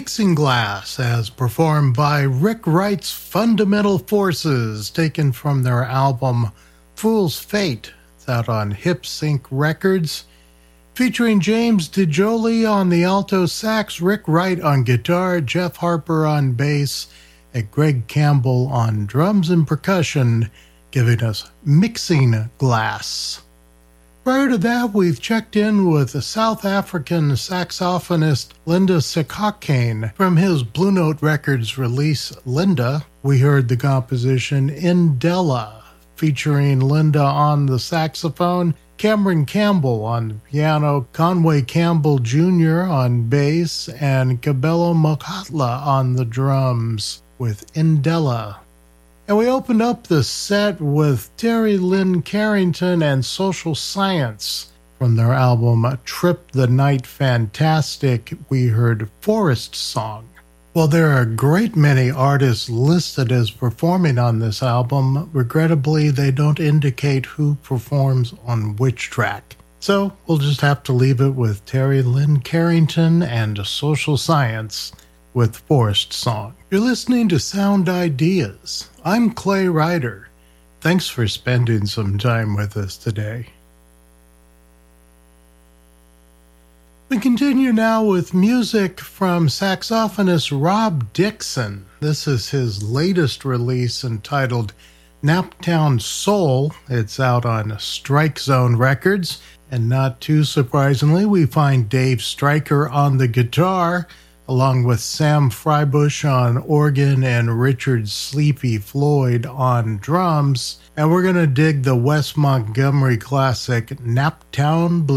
Mixing Glass, as performed by Rick Wright's Fundamental Forces, taken from their album Fool's Fate. It's out on Hip Sync Records, featuring James DiGioli on the alto sax, Rick Wright on guitar, Jeff Harper on bass, and Greg Campbell on drums and percussion, giving us Mixing Glass. Prior to that, we've checked in with the South African saxophonist Linda Sekhakhane. From his Blue Note Records release, Linda, we heard the composition Indela, featuring Linda on the saxophone, Cameron Campbell on the piano, Conway Campbell Jr. on bass, and Kabelo Mokhatla on the drums with Indela. And we opened up the set with Terry Lynn Carrington and Social Science. From their album Trip the Night Fantastic, we heard Forest Song. Well, there are a great many artists listed as performing on this album. Regrettably, they don't indicate who performs on which track. So we'll just have to leave it with Terry Lynn Carrington and Social Science with Forest Song. You're listening to Sound Ideas. I'm Clay Ryder. Thanks for spending some time with us today. We continue now with music from saxophonist Rob Dixon. This is his latest release entitled Naptown Soul. It's out on Strike Zone Records. And not too surprisingly, we find Dave Stryker on the guitar, along with Sam Freibush on organ and Richard Sleepy Floyd on drums. And we're going to dig the Wes Montgomery classic Naptown Blues.